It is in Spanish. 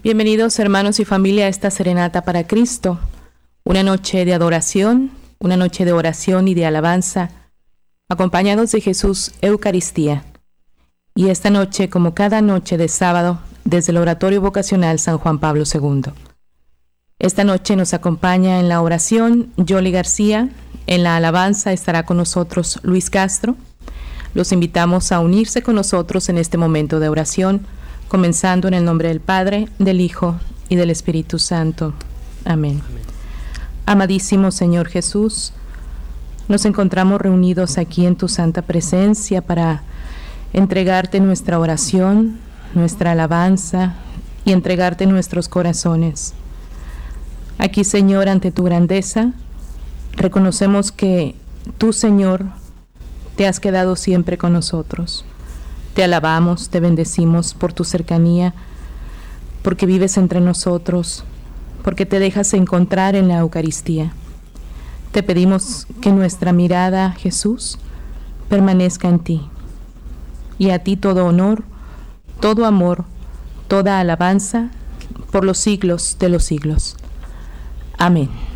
Bienvenidos hermanos y familia a esta serenata para Cristo, una noche de adoración, una noche de oración y de alabanza, acompañados de Jesús Eucaristía. Y esta noche, como cada noche de sábado, desde el Oratorio Vocacional San Juan Pablo II. Esta noche nos acompaña en la oración Yoli García, en la alabanza estará con nosotros Luis Castro. Los invitamos a unirse con nosotros en este momento de oración, comenzando en el nombre del Padre, del Hijo y del Espíritu Santo. Amén. Amadísimo Señor Jesús, nos encontramos reunidos aquí en tu santa presencia para entregarte nuestra oración, nuestra alabanza y entregarte nuestros corazones. Aquí, Señor, ante tu grandeza, reconocemos que tú, Señor, te has quedado siempre con nosotros. Te alabamos, te bendecimos por tu cercanía, porque vives entre nosotros, porque te dejas encontrar en la Eucaristía. Te pedimos que nuestra mirada, Jesús, permanezca en ti. Y a ti todo honor, todo amor, toda alabanza, por los siglos de los siglos. Amén.